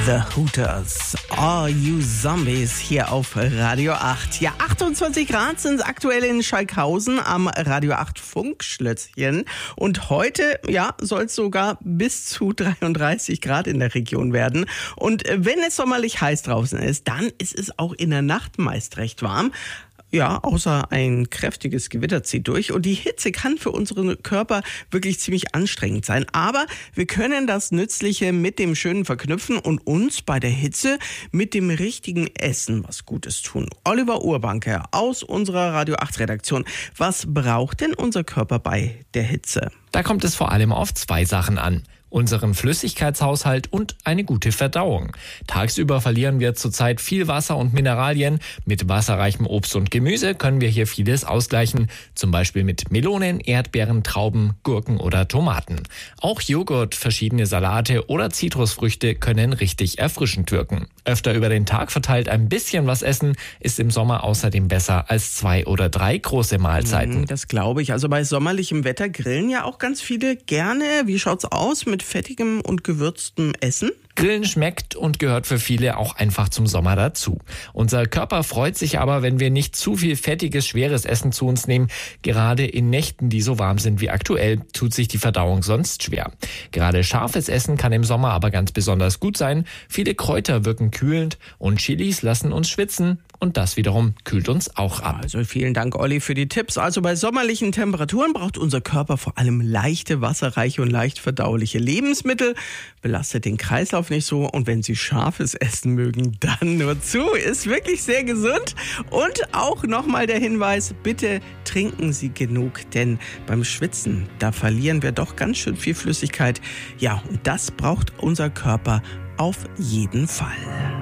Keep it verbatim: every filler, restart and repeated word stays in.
The Hooters, Are You Zombies hier auf Radio acht. Ja, achtundzwanzig Grad sind es aktuell in Schalkhausen am Radio acht Funkschlösschen. Und heute, ja, soll es sogar bis zu dreiunddreißig Grad in der Region werden. Und wenn es sommerlich heiß draußen ist, dann ist es auch in der Nacht meist recht warm. Ja, außer ein kräftiges Gewitter zieht durch und die Hitze kann für unseren Körper wirklich ziemlich anstrengend sein. Aber wir können das Nützliche mit dem Schönen verknüpfen und uns bei der Hitze mit dem richtigen Essen was Gutes tun. Oliver Urbanke aus unserer Radio acht Redaktion. Was braucht denn unser Körper bei der Hitze? Da kommt es vor allem auf zwei Sachen an. Unseren Flüssigkeitshaushalt und eine gute Verdauung. Tagsüber verlieren wir zurzeit viel Wasser und Mineralien. Mit wasserreichem Obst und Gemüse können wir hier vieles ausgleichen. Zum Beispiel mit Melonen, Erdbeeren, Trauben, Gurken oder Tomaten. Auch Joghurt, verschiedene Salate oder Zitrusfrüchte können richtig erfrischend wirken. Öfter über den Tag verteilt ein bisschen was essen ist im Sommer außerdem besser als zwei oder drei große Mahlzeiten. Das glaube ich. Also bei sommerlichem Wetter grillen ja auch ganz viele gerne. Wie schaut's aus mit fettigem und gewürztem Essen? Grillen schmeckt und gehört für viele auch einfach zum Sommer dazu. Unser Körper freut sich aber, wenn wir nicht zu viel fettiges, schweres Essen zu uns nehmen. Gerade in Nächten, die so warm sind wie aktuell, tut sich die Verdauung sonst schwer. Gerade scharfes Essen kann im Sommer aber ganz besonders gut sein. Viele Kräuter wirken kühlend und Chilis lassen uns schwitzen. Und das wiederum kühlt uns auch ab. Also vielen Dank, Olli, für die Tipps. Also bei sommerlichen Temperaturen braucht unser Körper vor allem leichte, wasserreiche und leicht verdauliche Lebensmittel. Belastet den Kreislauf nicht so. Und wenn Sie scharfes Essen mögen, dann nur zu. Ist wirklich sehr gesund. Und auch nochmal der Hinweis, bitte trinken Sie genug. Denn beim Schwitzen, da verlieren wir doch ganz schön viel Flüssigkeit. Ja, und das braucht unser Körper auf jeden Fall.